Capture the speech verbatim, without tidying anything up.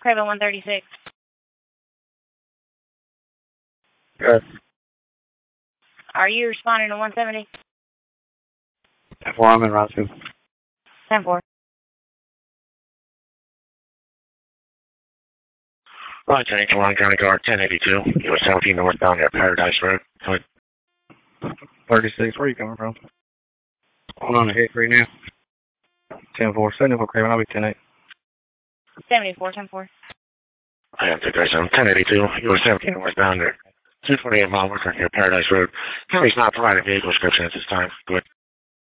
Craven one thirty-six. Good. Are you responding to one seventy? ten four, I'm in route two. ten four. Line County, Line County Guard, ten eighty-two, U S seventeen northbound near Paradise Road. Go ahead. thirty-six, where are you coming from? Going on a hit right now. ten four, seventy-four, Craven, I'll be ten eight. seventy-four, ten four. I am two thirty-seven, ten eighty-two, U S seventeen northbound near two twenty-eight mile west near Paradise Road. County's not providing vehicle description at this time. Go ahead.